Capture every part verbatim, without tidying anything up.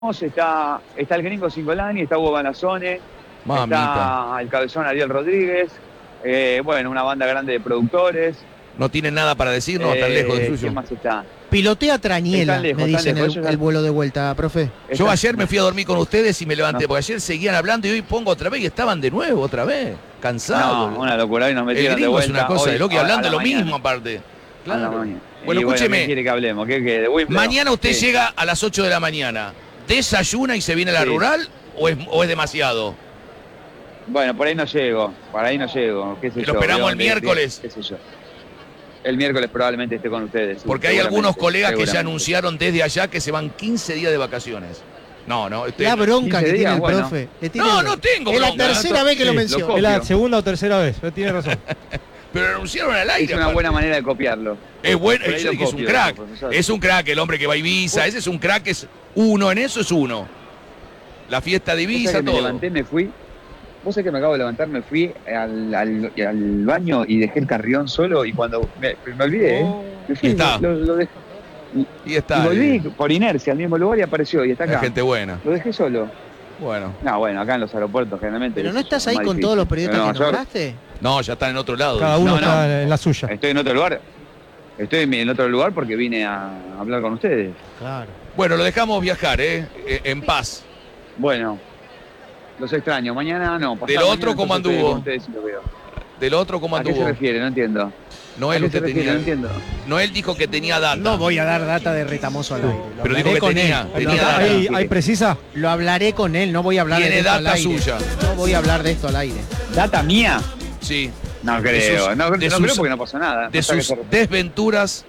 está, está el gringo Cingolani, está Hugo Banazone, está el cabezón Ariel Rodríguez, eh, bueno, una banda grande de productores. No tienen nada para decirnos, eh, tan lejos de suyo. ¿Quién más está? Pilotea Trañela, lejos, me dicen el, el vuelo de vuelta, profe. Yo ayer me fui a dormir con ustedes y me levanté, no. porque ayer seguían hablando y hoy pongo otra vez y estaban de nuevo, otra vez, cansados. No, una locura, hoy nos metieron de vuelta. Es una cosa hoy, de loco y hablando lo mañana. mismo aparte. Claro. Bueno, bueno, escúcheme. ¿Qué quiere que hablemos? ¿Qué, qué, de mañana usted sí. llega a las ocho de la mañana, ¿desayuna y se viene a la sí. rural o es, o es demasiado? Bueno, por ahí no llego, por ahí no llego. ¿Qué sé ¿Lo yo, esperamos el de, miércoles? De, qué sé yo. El miércoles probablemente esté con ustedes. Porque hay algunos colegas que ya anunciaron desde allá que se van quince días de vacaciones. No, no. Este, la bronca que días, tiene el bueno. profe. No, no tengo bronca. Es la tercera vez que sí, lo menciono. Es la segunda o tercera vez, tiene razón. Pero lo anunciaron al aire. Es una aparte. buena manera de copiarlo. Es bueno, es, es, es un crack. Es un crack el hombre que va a Ibiza. Ese es un crack, es uno, en eso es uno. La fiesta de Ibiza, todo. Me levanté, me fui. Vos sabés que me acabo de levantar, me fui al, al, al baño y dejé el carrión solo y cuando me, me olvidé, oh. ¿eh? Me fui, y está. Lo, lo dejé, y, y está. Y volví eh. por inercia al mismo lugar y apareció y está acá. Es gente buena. Lo dejé solo. Bueno. No, bueno, acá en los aeropuertos generalmente. ¿Pero no estás ahí con difícil. todos los periodistas no, que nombraste? No, ya están en otro lado. Cada uno no, está no. en la suya. Estoy en otro lugar. Estoy en otro lugar porque vine a hablar con ustedes. Claro. Bueno, lo dejamos viajar, ¿eh? En paz. Bueno. Los extraño. Mañana no. Del otro, ¿cómo anduvo? Ustedes y lo veo. Del otro, ¿cómo anduvo? ¿A qué se refiere? No entiendo. Noel, usted refiere? tenía. No entiendo. Noel dijo que tenía data. No voy a dar data de Retamoso al aire. Lo Pero dijo que con tenía, él. tenía data. ¿Hay, ¿Hay precisa? Lo hablaré con él, no voy a hablar Tiene de esto al data aire. suya. No voy a hablar de esto al aire. ¿Data mía? Sí. No creo. sus, no no sus, creo porque no pasó nada. De o sea sus desventuras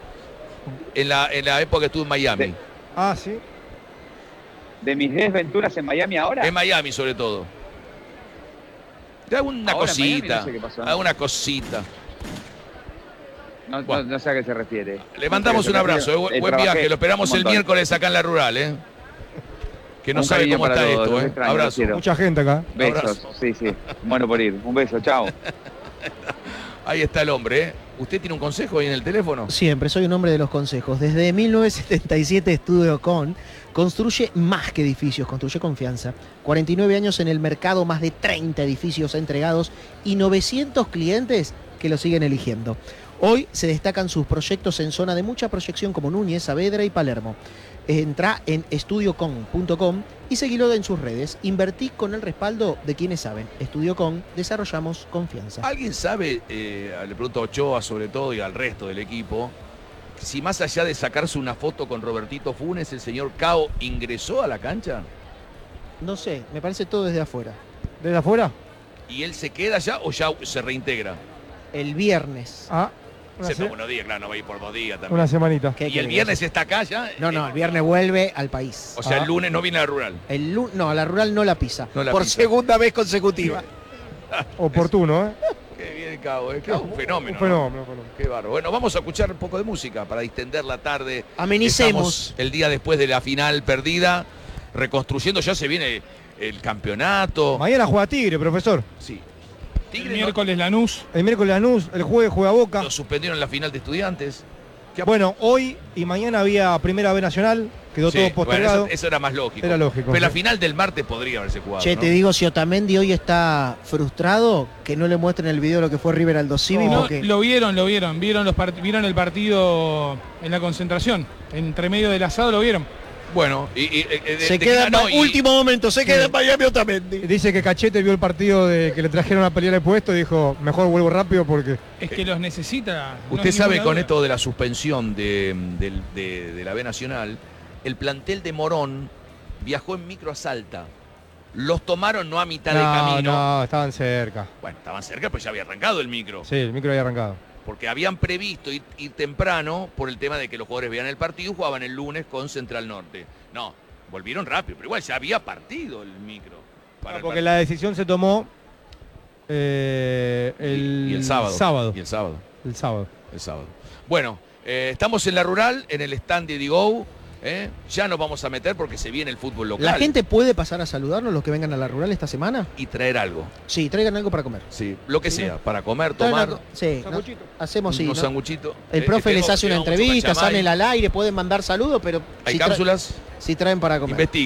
en la, en la época que estuve en Miami. De, ah, sí. ¿De mis desventuras en Miami ahora? En Miami, sobre todo. De alguna ahora cosita. Miami, no sé alguna cosita. No, bueno. no, no sé a qué se refiere. Le mandamos un abrazo, eh, eh, buen viaje. Lo esperamos el miércoles acá en la rural, ¿eh? Que no un sabe cómo está todos, esto, ¿eh? Extraño, abrazo. Mucha gente acá. Besos, abrazo. sí, sí. Bueno por ir. Un beso, chao. Ahí está el hombre, ¿eh? ¿Usted tiene un consejo ahí en el teléfono? Siempre, soy un hombre de los consejos. Desde mil novecientos setenta y siete Estudio Con construye más que edificios, construye confianza. cuarenta y nueve años en el mercado, más de treinta edificios entregados y novecientos clientes que lo siguen eligiendo. Hoy se destacan sus proyectos en zona de mucha proyección como Núñez, Saavedra y Palermo. Entra en estudio con punto com y seguilo en sus redes. Invertí con el respaldo de quienes saben. Estudio Con, desarrollamos confianza. ¿Alguien sabe, eh, le pregunto a Ochoa sobre todo y al resto del equipo, si más allá de sacarse una foto con Robertito Funes, el señor Cao ingresó a la cancha? No sé, me parece todo desde afuera. ¿Desde afuera? ¿Y él se queda ya o ya se reintegra? El viernes. Ah. Se toma unos días, claro, no va a ir por dos días también. Una semanita. ¿Y el viernes está acá ya? No, no, el viernes vuelve al país. O sea, ah. el lunes no viene a la rural. El lunes, no, a la rural no la pisa. No la por pisa. segunda vez consecutiva. Oportuno, ¿eh? Qué bien, Cabo, ¿eh? Cabo, un fenómeno. Un fenómeno, ¿no? fenómeno. Qué bárbaro. Bueno, vamos a escuchar un poco de música para distender la tarde. Amenicemos. Estamos el día después de la final perdida, reconstruyendo, ya se viene el campeonato. Mañana juega Tigre, profesor. Sí. Tigre, el miércoles no... Lanús. El miércoles Lanús, el jueves juega Boca. Lo suspendieron en la final de Estudiantes. Bueno, hoy y mañana había Primera B Nacional, quedó sí, todo postergado. Bueno, eso, eso era más lógico. Era lógico. Pero sí. la final del martes podría haberse jugado. Che, ¿no? te digo, si Otamendi hoy está frustrado, que no le muestren el video de lo que fue River Aldo Civi. No, porque... lo vieron, lo vieron. Vieron, los vieron el partido en la concentración. Entre medio del asado lo vieron. Bueno, y, y, de, se de queda en no, y... último momento, se queda en Miami Otamendi. Dice que Cachete vio el partido de que le trajeron a pelear el puesto y dijo, mejor vuelvo rápido porque... Es que los necesita. Usted no sabe con duda. esto de la suspensión de, de, de, de la B Nacional, el plantel de Morón viajó en micro a Salta. Los tomaron no a mitad no, de camino. No, estaban cerca. Bueno, estaban cerca, pues ya había arrancado el micro. Sí, el micro había arrancado. Porque habían previsto ir, ir temprano por el tema de que los jugadores vean el partido y jugaban el lunes con Central Norte. No, volvieron rápido, pero igual ya había partido el micro. Para no, el porque la decisión se tomó eh, el, y, y el sábado. sábado. Y el sábado. El sábado. El sábado. Bueno, eh, estamos en la rural, en el stand de Digo. ¿Eh? Ya nos vamos a meter porque se viene el fútbol local. ¿La gente puede pasar a saludarnos, los que vengan a la rural esta semana? Y traer algo. Sí, traigan algo para comer. Sí, lo que ¿Sí? sea, para comer, tomar. No, sí, ¿no? Hacemos sí. Unos ¿no? sanguchitos. El profe eh, les hace una entrevista, salen al aire, pueden mandar saludos, pero... ¿Hay si cápsulas? Si traen para comer. Investigue.